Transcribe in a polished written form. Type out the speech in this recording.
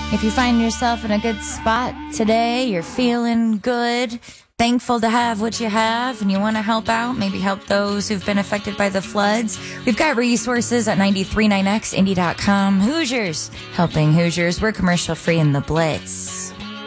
If you find yourself in a good spot today, you're feeling good, thankful to have what you have, and you want to help out, maybe help those who've been affected by the floods, we've got resources at 939xindy.com. Hoosiers, helping Hoosiers. We're commercial free in the Blitz.